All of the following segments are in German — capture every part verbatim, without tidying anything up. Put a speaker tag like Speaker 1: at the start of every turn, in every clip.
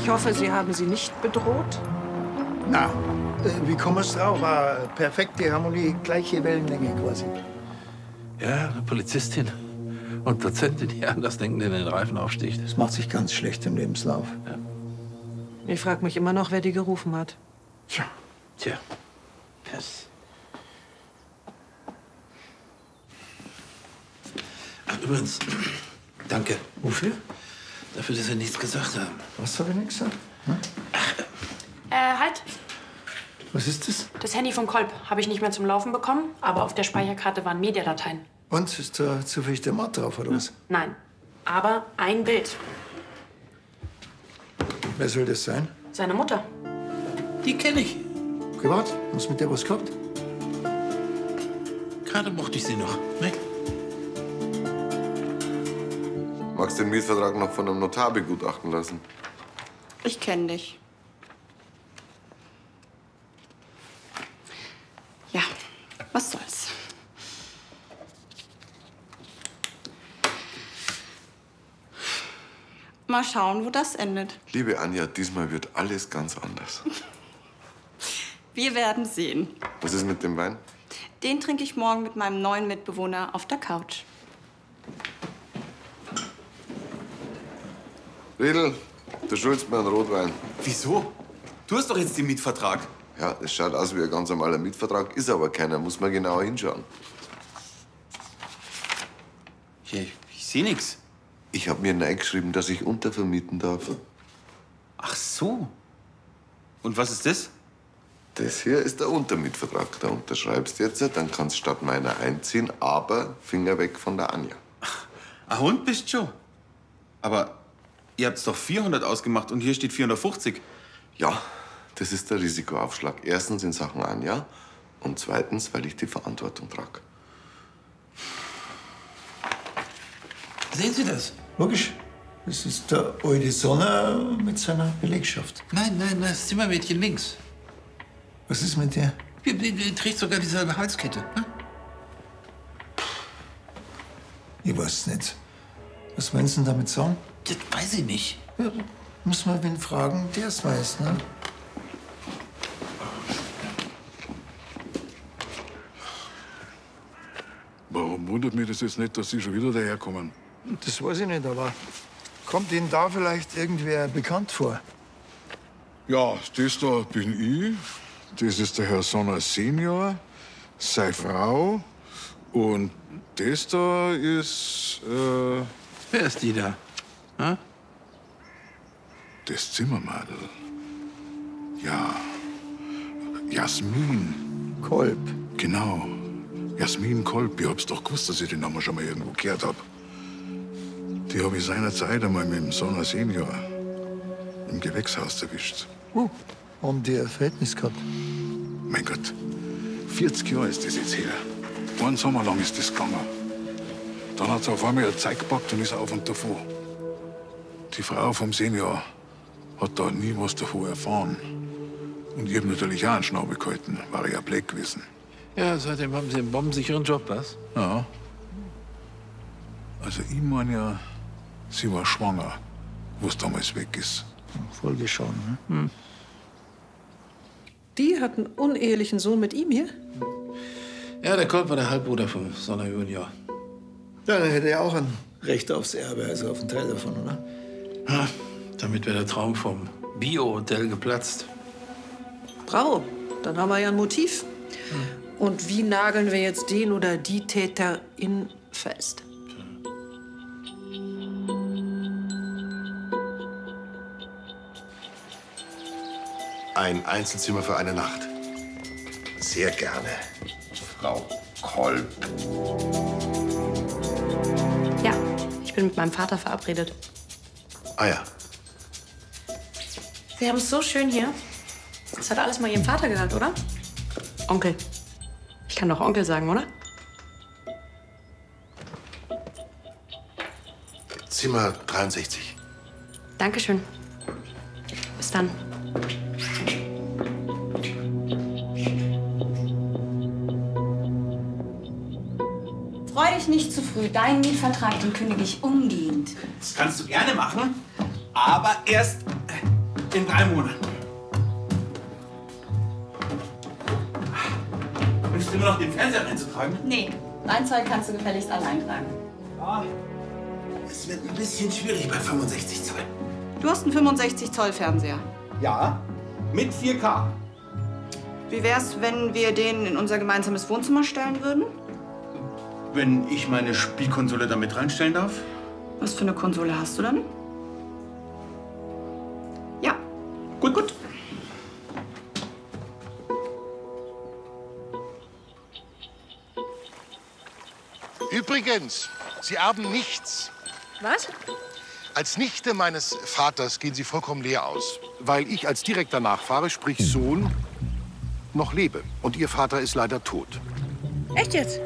Speaker 1: Ich hoffe, Sie haben sie nicht bedroht?
Speaker 2: Na, äh, wie kommen wir drauf? War perfekte Harmonie, gleiche Wellenlänge quasi.
Speaker 3: Ja, eine Polizistin und Dozentin, die Andersdenkende in den Reifen aufsticht.
Speaker 2: Das macht sich ganz schlecht im Lebenslauf.
Speaker 3: Ja.
Speaker 1: Ich frage mich immer noch, wer die gerufen hat.
Speaker 2: Tja.
Speaker 3: Tja. Yes. Ach, übrigens, danke.
Speaker 2: Wofür?
Speaker 3: Dafür, dass Sie nichts gesagt haben.
Speaker 2: Was habe ich nicht gesagt? Hm?
Speaker 4: Äh, halt.
Speaker 2: Was ist das?
Speaker 4: Das Handy von Kolb habe ich nicht mehr zum Laufen bekommen, aber auf der Speicherkarte waren Mediadateien.
Speaker 2: Und? Ist da zufällig der Mord drauf, oder was?
Speaker 4: Nein, aber ein Bild.
Speaker 2: Wer soll das sein?
Speaker 4: Seine Mutter.
Speaker 3: Die kenne ich.
Speaker 2: Privat? Hast du mit der was gehabt?
Speaker 3: Gerade mochte ich sie noch. Ne?
Speaker 5: Magst du den Mietvertrag noch von einem Notar begutachten lassen?
Speaker 6: Ich kenne dich. Ja, was soll's. Mal schauen, wo das endet.
Speaker 5: Liebe Anja, diesmal wird alles ganz anders.
Speaker 6: Wir werden sehen.
Speaker 5: Was ist mit dem Wein?
Speaker 6: Den trinke ich morgen mit meinem neuen Mitbewohner auf der Couch.
Speaker 5: Riedl, du schuldest mir einen Rotwein.
Speaker 7: Wieso? Du hast doch jetzt den Mietvertrag.
Speaker 5: Ja, es schaut aus wie ein ganz normaler Mietvertrag, ist aber keiner. Muss man genauer hinschauen.
Speaker 7: Ich, ich sehe nichts.
Speaker 5: Ich habe mir reingeschrieben, dass ich untervermieten darf.
Speaker 7: Ach so. Und was ist das?
Speaker 5: Das hier ist der Untermietvertrag. Da unterschreibst du jetzt, dann kannst du statt meiner einziehen, aber Finger weg von der Anja.
Speaker 7: Ein Hund bist schon. Aber ihr habt's doch vierhundert ausgemacht und hier steht vierhundertfünfzig.
Speaker 5: Ja, das ist der Risikoaufschlag. Erstens in Sachen Anja und zweitens, weil ich die Verantwortung trage.
Speaker 3: Sehen Sie das?
Speaker 2: Logisch. Das ist der alte Sonner mit seiner Belegschaft.
Speaker 3: Nein, nein, nein, das Zimmermädchen links.
Speaker 2: Was ist mit der?
Speaker 3: Die, die, die trägt sogar dieselbe Halskette. Ne?
Speaker 2: Ich weiß nicht. Was wollen Sie denn damit sagen?
Speaker 3: Das weiß ich nicht.
Speaker 2: Ja, muss man wen fragen, der es weiß, ne?
Speaker 8: Warum wundert mich das jetzt nicht, dass Sie schon wieder daherkommen?
Speaker 2: Das weiß ich nicht, aber kommt Ihnen da vielleicht irgendwer bekannt vor?
Speaker 8: Ja, das da bin ich. Das ist der Herr Sonner Senior, seine Frau. Und das da ist, äh,
Speaker 3: Wer ist die da? Ha?
Speaker 8: das Zimmermadel. Ja, Jasmin.
Speaker 2: Kolb.
Speaker 8: Genau, Jasmin Kolb. Ich hab's doch gewusst, dass ich den Namen schon mal irgendwo gehört hab. Die hab ich seinerzeit einmal mit dem Sonner Senior im Gewächshaus erwischt.
Speaker 2: Uh, haben die ein Verhältnis gehabt?
Speaker 8: Mein Gott, vierzig Jahre ist das jetzt her. Einen Sommer lang ist das gegangen. Dann hat sie auf einmal eine Zeit gepackt und ist auf und davon. Die Frau vom Senior hat da nie was davon erfahren. Und ich hab natürlich auch einen Schnabel gehalten, war ja Black gewesen.
Speaker 3: Ja, seitdem haben Sie einen bombensicheren Job, was?
Speaker 8: Ja. Also ich meine ja, sie war schwanger, wo es damals weg ist.
Speaker 2: Folge schon, ne? Hm.
Speaker 1: Die hat einen unehelichen Sohn mit ihm hier?
Speaker 3: Ja, der Kolb war der Halbbruder vom Sonner Junior.
Speaker 2: Ja, dann hätte er auch ein Recht aufs Erbe, also auf einen Teil davon, oder?
Speaker 3: Ja, damit wäre der Traum vom Bio-Hotel geplatzt.
Speaker 1: Bravo, dann haben wir ja ein Motiv. Und wie nageln wir jetzt den oder die Täterin fest?
Speaker 9: Ein Einzelzimmer für eine Nacht. Sehr gerne. Frau Kolb.
Speaker 4: Ja, ich bin mit meinem Vater verabredet.
Speaker 9: Ah ja.
Speaker 4: Sie haben es so schön hier. Das hat alles mal Ihrem Vater gehört, oder? Onkel. Ich kann doch Onkel sagen, oder?
Speaker 9: Zimmer dreiundsechzig.
Speaker 4: Dankeschön. Bis dann.
Speaker 6: Freu dich nicht zu früh. Deinen Mietvertrag, den kündige ich umgehend.
Speaker 7: Das kannst du gerne machen, aber erst, In drei Monaten. Willst du immer noch den Fernseher einzutragen?
Speaker 6: Nee, dein Zeug kannst du gefälligst allein tragen.
Speaker 9: Ah. Es wird ein bisschen schwierig bei fünfundsechzig Zoll.
Speaker 6: Du hast einen fünfundsechzig Zoll Fernseher.
Speaker 7: Ja, mit vier K.
Speaker 6: Wie wär's, wenn wir den in unser gemeinsames Wohnzimmer stellen würden?
Speaker 7: Wenn ich meine Spielkonsole da mit reinstellen darf?
Speaker 6: Was für eine Konsole hast du dann? Ja.
Speaker 7: Gut, gut.
Speaker 9: Übrigens, Sie erben nichts.
Speaker 10: Was?
Speaker 9: Als Nichte meines Vaters gehen Sie vollkommen leer aus, weil ich als direkter Nachfahre, sprich Sohn, noch lebe. Und Ihr Vater ist leider tot.
Speaker 10: Echt jetzt?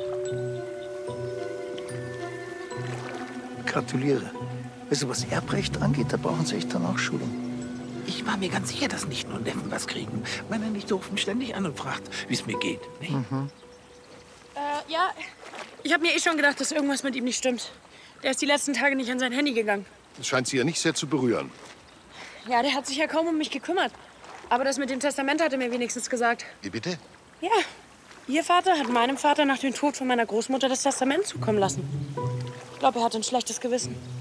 Speaker 2: Gratuliere. Also was Erbrecht angeht, da brauchen Sie echt dann auch Schulung.
Speaker 3: Ich war mir ganz sicher, dass Nichten und Neffen was kriegen. Meine Nichte ruft mich ständig an und fragt, wie es mir geht. Nicht?
Speaker 2: Mhm.
Speaker 10: Äh, ja. Ich habe mir eh schon gedacht, dass irgendwas mit ihm nicht stimmt. Der ist die letzten Tage nicht an sein Handy gegangen.
Speaker 9: Das scheint Sie ja nicht sehr zu berühren.
Speaker 10: Ja, der hat sich ja kaum um mich gekümmert. Aber das mit dem Testament hat er mir wenigstens gesagt.
Speaker 9: Wie bitte?
Speaker 10: Ja. Ihr Vater hat meinem Vater nach dem Tod von meiner Großmutter das Testament zukommen lassen. Ich glaube, er hat ein schlechtes Gewissen.